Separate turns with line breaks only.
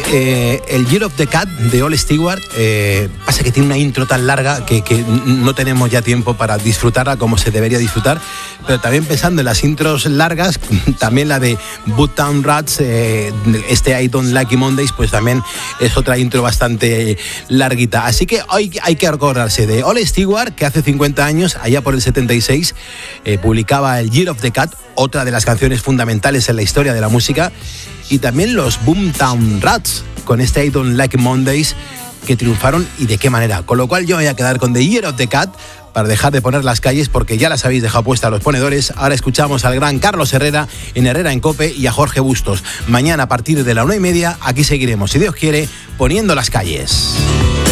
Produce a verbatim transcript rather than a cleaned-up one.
eh, el Year of the Cat de All Stewart, eh, pasa que tiene una intro tan larga que, que no tenemos ya tiempo para disfrutarla como se debería disfrutar, pero también pensando en las intros largas, también la de Boomtown Rats, eh, este I Don't Like Mondays, pues también es otra intro bastante larguita. Así que hoy hay que acordarse de All Stewart, que hace cincuenta años, allá por el setenta y seis, eh, publicaba el Year of the Cat, otra de las canciones fundamentales en la historia de la música, y también los Boomtown Rats con este I Don't Like Mondays, que triunfaron y de qué manera. Con lo cual yo me voy a quedar con The Year of the Cat para dejar de poner las calles, porque ya las habéis dejado puestas a los ponedores. Ahora escuchamos al gran Carlos Herrera en Herrera en COPE y a Jorge Bustos. Mañana a partir de la una y media aquí seguiremos, si Dios quiere, poniendo las calles.